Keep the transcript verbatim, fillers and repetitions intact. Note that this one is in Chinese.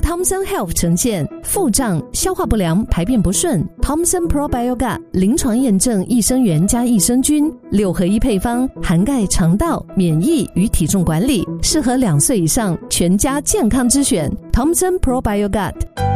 Thomson Health 呈现腹胀、消化不良、排便不顺 Thomson Probio Gut 临床验证益生元加益生菌六合一配方，涵盖肠道、免疫与体重管理，适合两岁以上全家健康之选 Thomson Probio Gut。